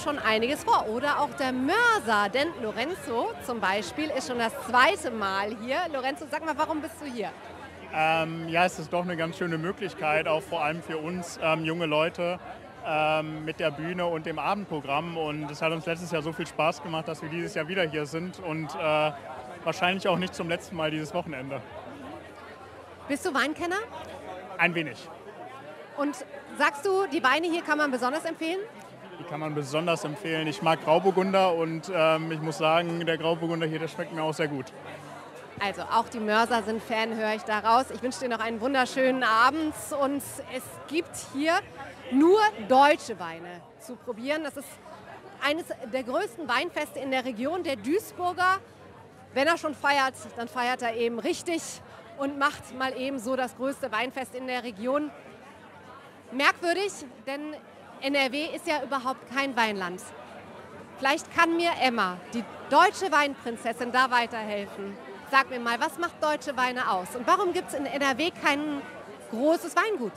schon einiges vor. Oder auch der Mörser, denn Lorenzo zum Beispiel ist schon das zweite Mal hier. Lorenzo, sag mal, warum bist du hier? Ja, es ist doch eine ganz schöne Möglichkeit, auch vor allem für uns junge Leute mit der Bühne und dem Abendprogramm. Und es hat uns letztes Jahr so viel Spaß gemacht, dass wir dieses Jahr wieder hier sind und wahrscheinlich auch nicht zum letzten Mal dieses Wochenende. Bist du Weinkenner? Ein wenig. Und sagst du, die Weine hier kann man besonders empfehlen? Die kann man besonders empfehlen. Ich mag Grauburgunder und ich muss sagen, der Grauburgunder hier, der schmeckt mir auch sehr gut. Also auch die Mörser sind Fan, höre ich daraus. Ich wünsche dir noch einen wunderschönen Abend und es gibt hier nur deutsche Weine zu probieren. Das ist eines der größten Weinfeste in der Region. Der Duisburger, wenn er schon feiert, dann feiert er eben richtig und macht mal eben so das größte Weinfest in der Region. Merkwürdig, denn NRW ist ja überhaupt kein Weinland. Vielleicht kann mir Emma, die deutsche Weinprinzessin, da weiterhelfen. Sag mir mal, was macht deutsche Weine aus? Und warum gibt es in NRW kein großes Weingut?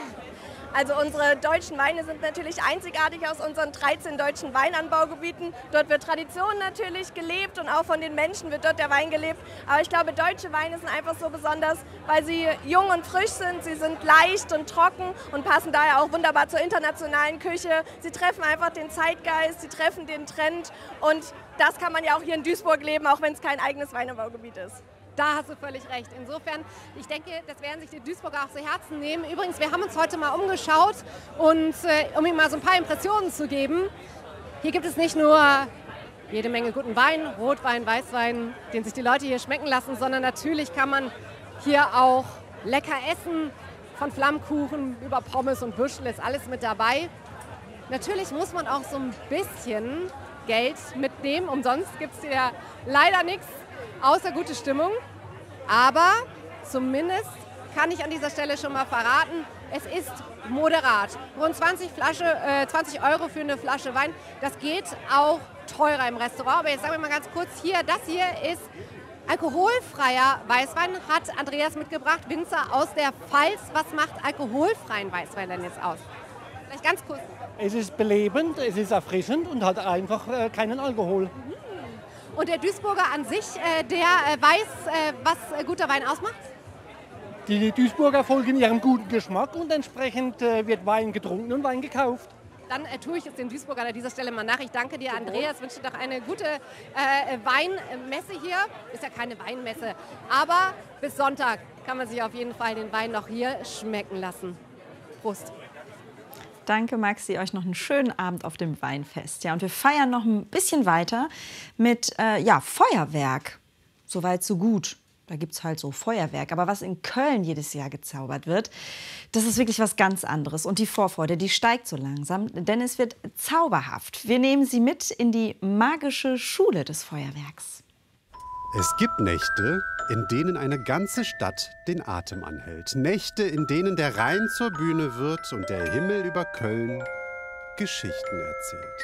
Also unsere deutschen Weine sind natürlich einzigartig aus unseren 13 deutschen Weinanbaugebieten. Dort wird Tradition natürlich gelebt und auch von den Menschen wird dort der Wein gelebt. Aber ich glaube, deutsche Weine sind einfach so besonders, weil sie jung und frisch sind. Sie sind leicht und trocken und passen daher auch wunderbar zur internationalen Küche. Sie treffen einfach den Zeitgeist, sie treffen den Trend und das kann man ja auch hier in Duisburg leben, auch wenn es kein eigenes Weinanbaugebiet ist. Da hast du völlig recht. Insofern, ich denke, das werden sich die Duisburger auch zu Herzen nehmen. Übrigens, wir haben uns heute mal umgeschaut und um Ihnen mal so ein paar Impressionen zu geben, hier gibt es nicht nur jede Menge guten Wein, Rotwein, Weißwein, den sich die Leute hier schmecken lassen, sondern natürlich kann man hier auch lecker essen. Von Flammkuchen über Pommes und Würstel ist alles mit dabei. Natürlich muss man auch so ein bisschen Geld mitnehmen. Umsonst gibt es hier leider nichts. Außer gute Stimmung, aber zumindest kann ich an dieser Stelle schon mal verraten, es ist moderat. Rund 20 Euro für eine Flasche Wein, das geht auch teurer im Restaurant. Aber jetzt sagen wir mal ganz kurz hier, das hier ist alkoholfreier Weißwein, hat Andreas mitgebracht, Winzer aus der Pfalz. Was macht alkoholfreien Weißwein denn jetzt aus? Vielleicht ganz kurz. Es ist belebend, es ist erfrischend und hat einfach keinen Alkohol. Und der Duisburger an sich, der weiß, was guter Wein ausmacht? Die Duisburger folgen ihrem guten Geschmack und entsprechend wird Wein getrunken und Wein gekauft. Dann tue ich es den Duisburgern an dieser Stelle mal nach. Ich danke dir, Andreas. Wünsche dir doch eine gute Weinmesse hier. Ist ja keine Weinmesse, aber bis Sonntag kann man sich auf jeden Fall den Wein noch hier schmecken lassen. Prost. Danke, Maxi. Euch noch einen schönen Abend auf dem Weinfest. Ja, und wir feiern noch ein bisschen weiter mit Feuerwerk. Soweit, so gut. Da gibt es halt so Feuerwerk. Aber was in Köln jedes Jahr gezaubert wird, das ist wirklich was ganz anderes. Und die Vorfreude, die steigt so langsam, denn es wird zauberhaft. Wir nehmen Sie mit in die magische Schule des Feuerwerks. Es gibt Nächte, in denen eine ganze Stadt den Atem anhält. Nächte, in denen der Rhein zur Bühne wird und der Himmel über Köln Geschichten erzählt.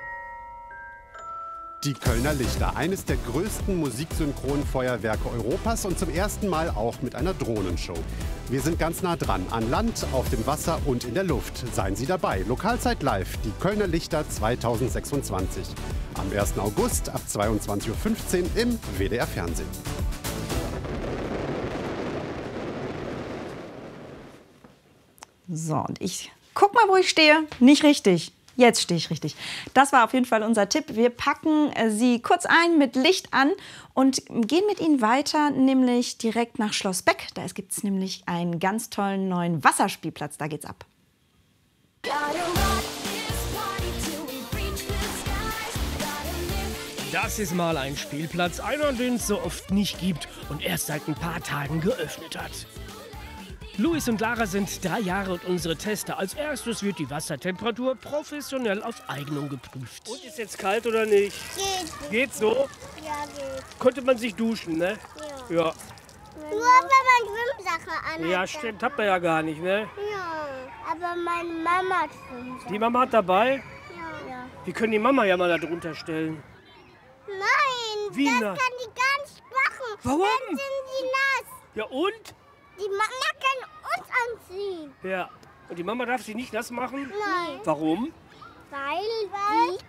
Die Kölner Lichter, eines der größten Musiksynchronfeuerwerke Europas und zum ersten Mal auch mit einer Drohnenshow. Wir sind ganz nah dran, an Land, auf dem Wasser und in der Luft. Seien Sie dabei. Lokalzeit live, die Kölner Lichter 2026. Am 1. August ab 22:15 Uhr im WDR Fernsehen. So, und ich guck mal, wo ich stehe. Nicht richtig. Jetzt stehe ich richtig. Das war auf jeden Fall unser Tipp. Wir packen Sie kurz ein, mit Licht an und gehen mit Ihnen weiter, nämlich direkt nach Schloss Beck. Da gibt es nämlich einen ganz tollen neuen Wasserspielplatz. Da geht's ab. Das ist mal ein Spielplatz, einer, den es so oft nicht gibt und erst seit ein paar Tagen geöffnet hat. Luis und Lara sind 3 Jahre und unsere Tester. Als erstes wird die Wassertemperatur professionell auf Eignung geprüft. Und ist jetzt kalt oder nicht? Geht. Geht so? Ja, geht. Konnte man sich duschen, ne? Ja. Ja. Nur wenn man Schwimmsache anhat. Ja, stimmt, habt ihr ja gar nicht, ne? Ja, aber meine Mama hat Schwimmsache. Die Mama hat dabei? Ja. Wir können die Mama ja mal da drunter stellen. Nein, Wie das nass? kann die gar nicht machen. Warum? Dann sind die nass. Ja und? Die Mama kann uns anziehen. Ja. Und die Mama darf sich nicht nass machen? Nein. Warum? Weil die